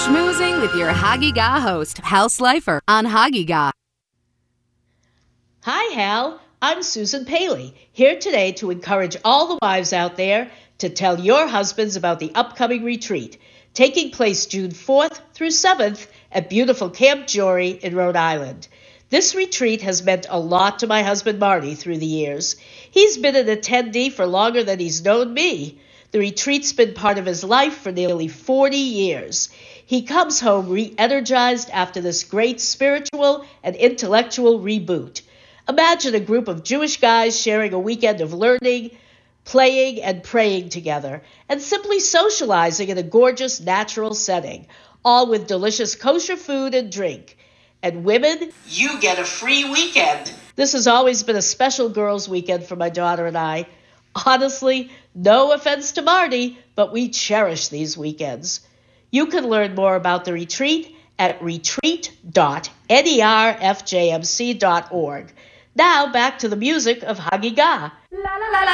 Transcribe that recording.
Schmoozing with your Hagigah host, Hal Slifer, on Hagigah. Hi, Hal. I'm Susan Paley, here today to encourage all the wives out there to tell your husbands about the upcoming retreat, taking place June 4th through 7th at beautiful Camp Jory in Rhode Island. This retreat has meant a lot to my husband Marty through the years. He's been an attendee for longer than he's known me. The retreat's been part of his life for nearly 40 years. He comes home re-energized after this great spiritual and intellectual reboot. Imagine a group of Jewish guys sharing a weekend of learning, playing, and praying together, and simply socializing in a gorgeous natural setting, all with delicious kosher food and drink. And women, you get a free weekend. This has always been a special girls' weekend for my daughter and I. Honestly, no offense to Marty, but we cherish these weekends. You can learn more about the retreat at retreat.nerfjmc.org. Now back to the music of Hagigah.